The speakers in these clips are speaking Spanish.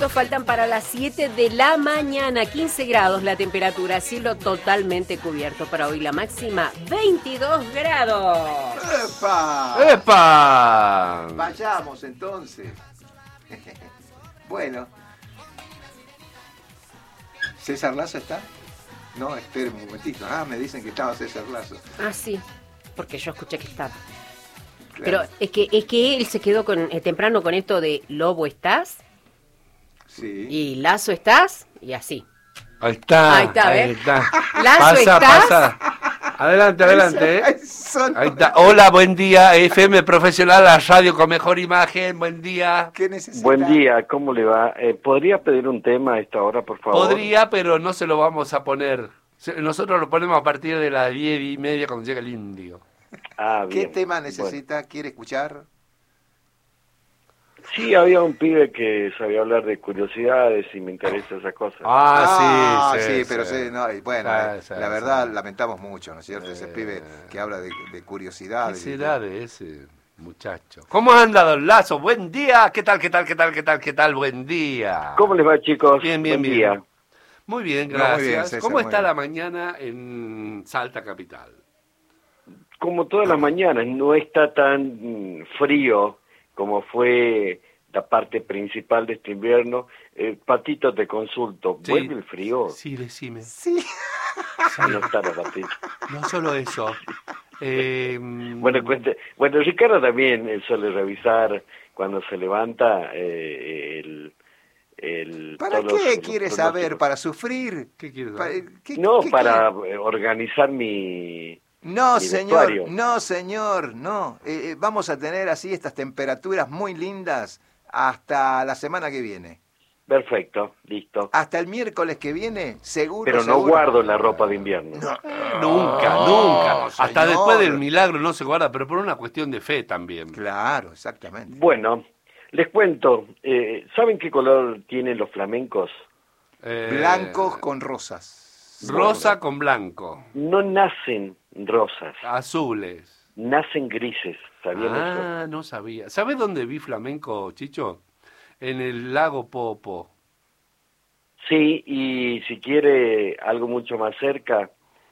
minutos faltan para las 7 de la mañana. 15 grados la temperatura, cielo totalmente cubierto. Para hoy la máxima, 22 grados. ¡Epa! ¡Epa! Vayamos entonces. Bueno. ¿César Lazo está? No, esperen un momentito. Ah, me dicen que estaba César Lazo. Ah, sí, porque yo escuché que estaba. Claro. Pero es que él se quedó temprano con esto de Lobo estás Sí. y Lazo estás y así. Ahí está. Ahí está, ¿ves? Ahí está. Lazo estás. Pasa. Adelante. Son- Ahí está. Hola, buen día. FM Profesional, la radio con mejor imagen. Buen día. ¿Qué necesita? Buen día, ¿cómo le va? ¿Podría pedir un tema a esta hora, por favor? Podría, pero no se lo vamos a poner. Nosotros lo ponemos a partir de las 10:30 cuando llega el indio. Ah, ¿Qué bien. tema necesita? ¿Quiere escuchar? Bueno. Sí, había un pibe que sabía hablar de curiosidades y me interesa esa cosa. Sí, pero no, y bueno, Sí, la verdad lamentamos mucho, ¿no es cierto? Ese pibe que habla de ¿Qué curiosidades. será de ese muchacho? ¿Cómo anda, don Lazo? Buen día. ¿Qué tal? Buen día. ¿Cómo les va, chicos? Bien. Buen día. Muy bien, No, gracias. muy bien, César, ¿Cómo muy está bien. la mañana en Salta Capital? Como todas las mañanas, no está tan frío como fue la parte principal de este invierno. Patito, te consulto, Sí. ¿vuelve el frío? Sí, decime. Sí. No está la Patito. No solo eso. Bueno, Ricardo también suele revisar cuando se levanta el ¿Para todos qué los quiere pronósticos. saber? ¿Para sufrir? ¿Qué quieres Pa- saber? No, qué para quiere? organizar mi No, mi señor, vestuario. no, señor, no. Vamos a tener así estas temperaturas muy lindas hasta la semana que viene. Perfecto, listo. Hasta el miércoles que viene, seguro. Pero no seguro. guardo la ropa de invierno. Nunca. Hasta señor. después del milagro no se guarda, pero por una cuestión de fe también. Claro, exactamente. Bueno, les cuento, ¿saben qué color tienen los flamencos? Blancos con rosas. Rosa con blanco. No nacen rosas, Azules. nacen grises, ¿sabían eso? No sabía. ¿Sabes dónde vi flamenco, Chicho? En el lago Popo. Sí, y si quiere algo mucho más cerca,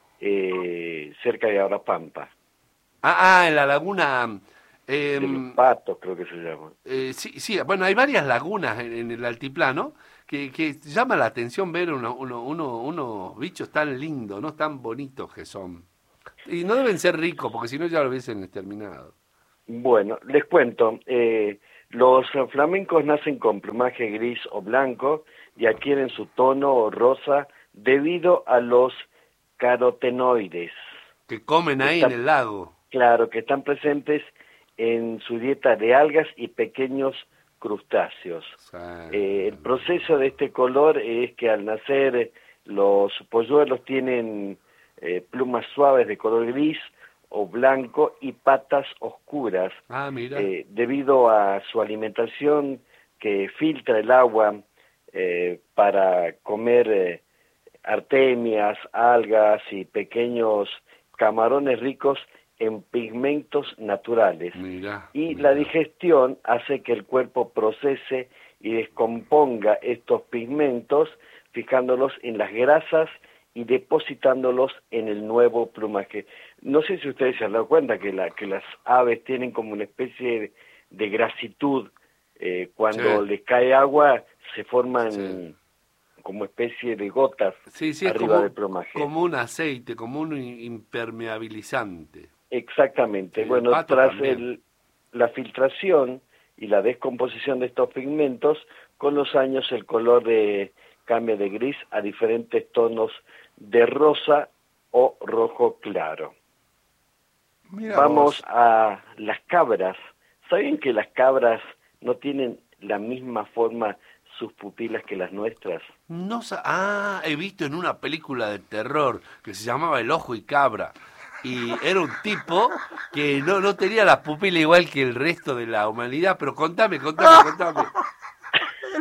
cerca de Abrapampa, En la laguna. de los Patos creo que se llama. Sí, bueno, hay varias lagunas en el altiplano que llama la atención ver unos bichos tan lindos, ¿no? Tan bonitos que son. Y no deben ser ricos, porque si no ya lo hubiesen exterminado. Bueno, les cuento, los flamencos nacen con plumaje gris o blanco y adquieren su tono rosa debido a los carotenoides, Que comen ahí en el lago. claro, que están presentes en su dieta de algas y pequeños crustáceos. El proceso de este color es que al nacer los polluelos tienen plumas suaves de color gris o blanco y patas oscuras, Mira. debido a su alimentación que filtra el agua para comer artemias, algas y pequeños camarones ricos en pigmentos naturales. Mira. Y la digestión hace que el cuerpo procese y descomponga estos pigmentos, fijándolos en las grasas y depositándolos en el nuevo plumaje. No sé si ustedes se han dado cuenta que las aves tienen como una especie de grasitud. Cuando Sí. les cae agua, se forman Sí. como especie de gotas Sí, es arriba del plumaje. como un aceite, como un impermeabilizante. Exactamente. El Bueno, pato tras también. la filtración y la descomposición de estos pigmentos, con los años el color cambia de gris a diferentes tonos de rosa o rojo claro. Mira Vamos vos. a las cabras. ¿Saben que las cabras no tienen la misma forma sus pupilas que las nuestras? He visto en una película de terror que se llamaba El Ojo y Cabra. Y era un tipo que no tenía las pupilas igual que el resto de la humanidad. Pero contame.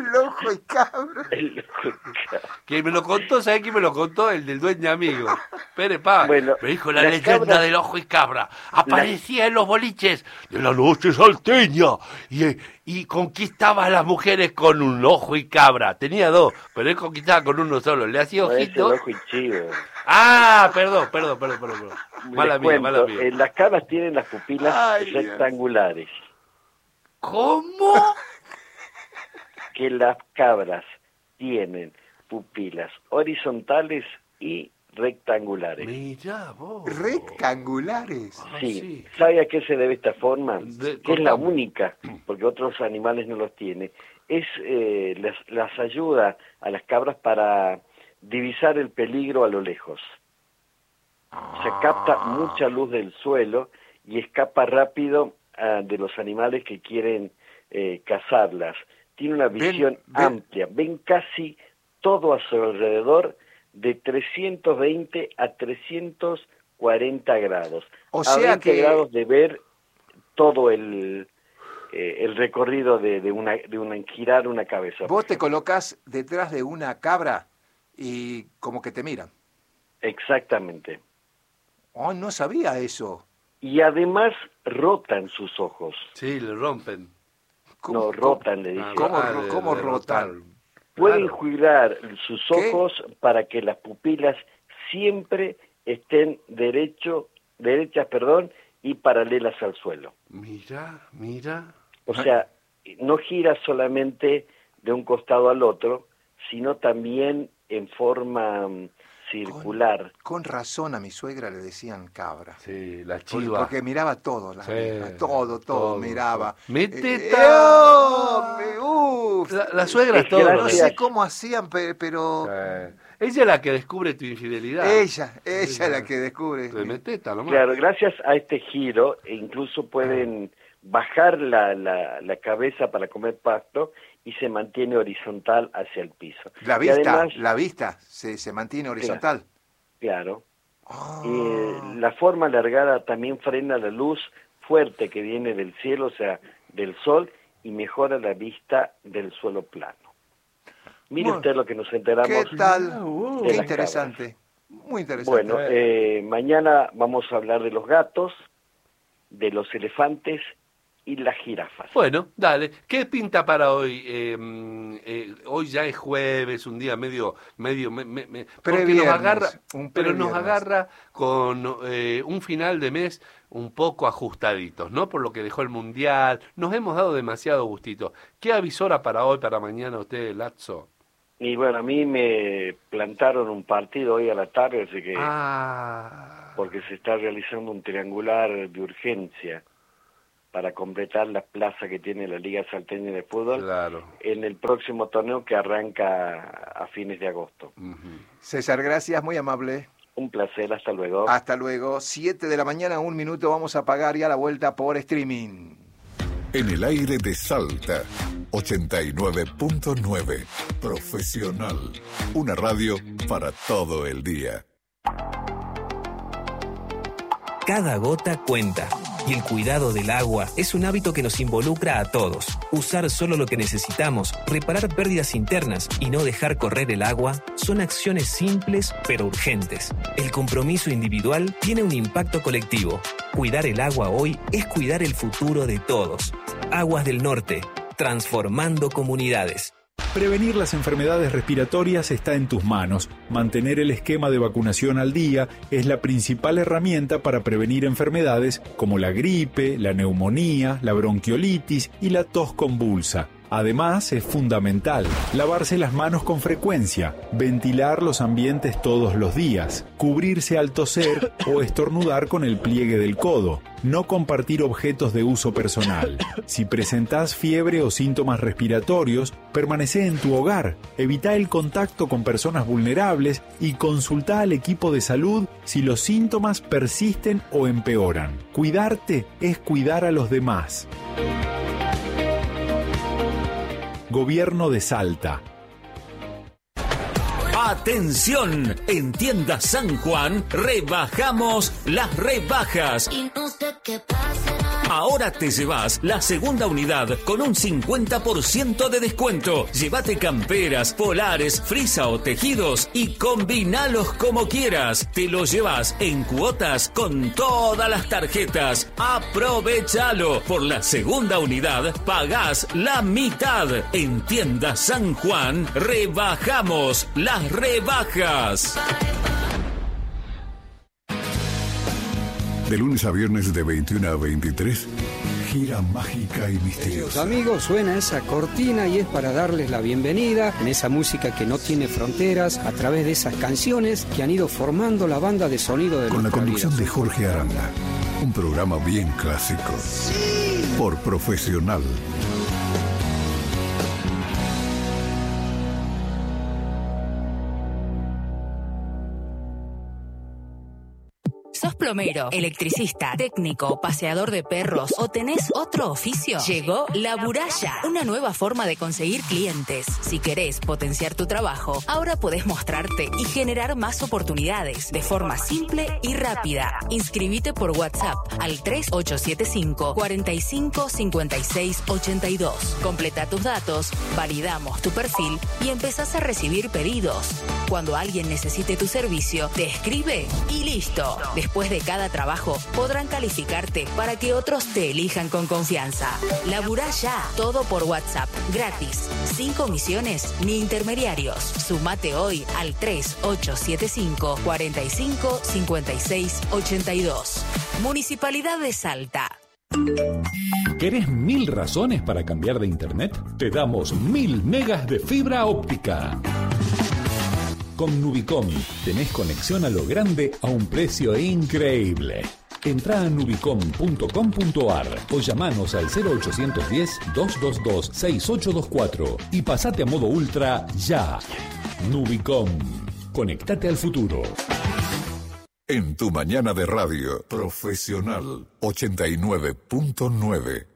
El ojo y cabra. El ojo y cabra. Que me lo contó, ¿sabés quién me lo contó? El del dueño amigo. Pérez Paz. Bueno, me dijo la las leyenda cabras- del ojo y cabra. Aparecía en los boliches de la noche salteña y conquistaba a las mujeres con un ojo y cabra. Tenía dos, pero él conquistaba con uno solo. Le hacía No, es el ojitos. ojo y chivo. Ah, perdón. Mala Les mía, cuento, mala mía. las cabras tienen las pupilas Ay, Dios. rectangulares. ¿Cómo? Que las cabras tienen pupilas horizontales y rectangulares. Mirá vos. Rectangulares. Ah, Sí. ¿Sabe a qué se debe esta forma? Que es la contame. única, porque otros animales no los tienen. Las ayuda a las cabras para divisar el peligro a lo lejos. Se capta mucha luz del suelo y escapa rápido de los animales que quieren cazarlas. Tiene una visión amplia. Ven casi todo a su alrededor de 320 a 340 grados. O A sea 20 que- grados de ver todo el recorrido de girar una cabeza. Vos te colocas detrás de una cabra y como que te miran. Exactamente. Oh, no sabía eso. Y además rotan sus ojos. Sí, le rompen. No, rotan, le dije. ¿Cómo de rotan? rotar. Pueden Claro. girar sus ¿Qué? ojos para que las pupilas siempre estén derechas, y paralelas al suelo. Mira. O sea, no gira solamente de un costado al otro, sino también en forma circular. Con razón a mi suegra le decían cabra. Sí, la chiva. Porque miraba todo, Sí, todo todo. miraba. Métete. Uf. La suegra Es todo. que lo No hace. sé cómo hacían, pero Ella es la que descubre tu infidelidad. ella es la que descubre. Te meteta nomás. Claro, gracias a este giro, incluso pueden bajar la cabeza para comer pasto y se mantiene horizontal hacia el piso. La Y vista, además, la vista se mantiene horizontal. claro, Oh. la forma alargada también frena la luz fuerte que viene del cielo, o sea, del sol, y mejora la vista del suelo plano. Mire Bueno, usted lo que nos enteramos. ¿Qué tal? de Qué las interesante. Muy interesante. Bueno, mañana vamos a hablar de los gatos, de los elefantes y las jirafas. Bueno, dale. ¿Qué pinta para hoy? Hoy ya es jueves, un día medio porque nos Previernes, agarra, un pero nos previernes. agarra con un final de mes un poco ajustaditos, ¿no? Por lo que dejó el Mundial. Nos hemos dado demasiado gustito. ¿Qué avisora para hoy, para mañana usted, Lazzo? Y bueno, a mí me plantaron un partido hoy a la tarde, así que porque se está realizando un triangular de urgencia para completar la plaza que tiene la Liga Salteña de Fútbol Claro. en el próximo torneo que arranca a fines de agosto. César, gracias, muy amable. Un placer, hasta luego. Hasta luego. 7 de la mañana, 1 minuto, vamos a pagar ya la vuelta por streaming. En el aire de Salta, 89.9. Profesional. Una radio para todo el día. Cada gota cuenta. Y el cuidado del agua es un hábito que nos involucra a todos. Usar solo lo que necesitamos, reparar pérdidas internas y no dejar correr el agua son acciones simples pero urgentes. El compromiso individual tiene un impacto colectivo. Cuidar el agua hoy es cuidar el futuro de todos. Aguas del Norte, transformando comunidades. Prevenir las enfermedades respiratorias está en tus manos. Mantener el esquema de vacunación al día es la principal herramienta para prevenir enfermedades como la gripe, la neumonía, la bronquiolitis y la tos convulsa. Además, es fundamental lavarse las manos con frecuencia, ventilar los ambientes todos los días, cubrirse al toser o estornudar con el pliegue del codo, no compartir objetos de uso personal. Si presentás fiebre o síntomas respiratorios, permanecé en tu hogar, evita el contacto con personas vulnerables y consulta al equipo de salud si los síntomas persisten o empeoran. Cuidarte es cuidar a los demás. Gobierno de Salta. ¡Atención! En Tiendas San Juan rebajamos las rebajas. Y no sé qué pasa. Ahora te llevas la segunda unidad con un 50% de descuento. Llévate camperas, polares, frisa o tejidos y combinalos como quieras. Te los llevas en cuotas con todas las tarjetas. Aprovechalo. Por la segunda unidad pagás la mitad. En Tienda San Juan rebajamos las rebajas. De lunes a viernes de 21 a 23, gira mágica y misteriosa. Amigos, suena esa cortina y es para darles la bienvenida en esa música que no tiene fronteras a través de esas canciones que han ido formando la banda de sonido de Con la nuestra conducción vida. de Jorge Aranda. Un programa bien clásico. Por Profesional. ¿Sos plomero, electricista, técnico, paseador de perros o tenés otro oficio? Llegó La Buralla, una nueva forma de conseguir clientes. Si querés potenciar tu trabajo, ahora podés mostrarte y generar más oportunidades de forma simple y rápida. Inscribite por WhatsApp al 3875 45 56 82. Completa tus datos, validamos tu perfil y empezás a recibir pedidos. Cuando alguien necesite tu servicio, te escribe y listo. Después de cada trabajo, podrán calificarte para que otros te elijan con confianza. Laburá ya, todo por WhatsApp, gratis, sin comisiones ni intermediarios. Sumate hoy al 3875 45 56 82. Municipalidad de Salta. ¿Querés 1000 razones para cambiar de internet? Te damos 1000 megas de fibra óptica. Con Nubicom tenés conexión a lo grande a un precio increíble. Entrá a nubicom.com.ar o llamanos al 0810-222-6824 y pasate a modo ultra ya. Nubicom. Conectate al futuro. En tu mañana de radio, Profesional 89.9.